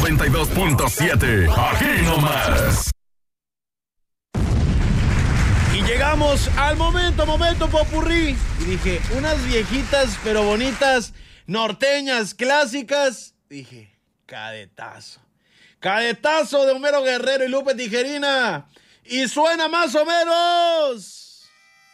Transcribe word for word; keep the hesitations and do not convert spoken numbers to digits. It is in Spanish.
noventa y dos punto siete. Aquí nomás. Y llegamos al momento, momento popurrí. Y dije, unas viejitas pero bonitas, norteñas, clásicas. Dije, cadetazo. Cadetazo de Homero Guerrero y Lupe Tijerina. Y suena más o menos.